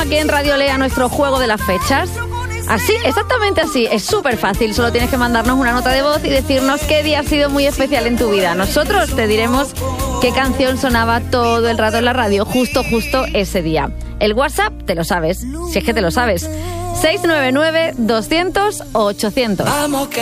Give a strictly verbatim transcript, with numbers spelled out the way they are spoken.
aquí en Radio Lea nuestro juego de las fechas? Así, exactamente así. Es súper fácil. Solo tienes que mandarnos una nota de voz y decirnos qué día ha sido muy especial en tu vida. Nosotros te diremos qué canción sonaba todo el rato en la radio, justo, justo ese día. El WhatsApp, te lo sabes, si es que te lo sabes. seis nueve nueve, doscientos, ochocientos.